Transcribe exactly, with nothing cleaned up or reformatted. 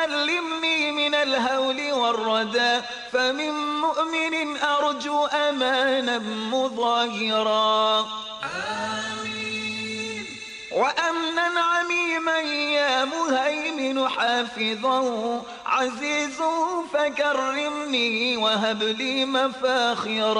سلمني من الهول والردى، فمن مؤمن أرجو أمانا مظاهرا. آمين. وأمنا عميما يا مهيمن حافظا، عزيز فكرمني وهب لي مفاخرا.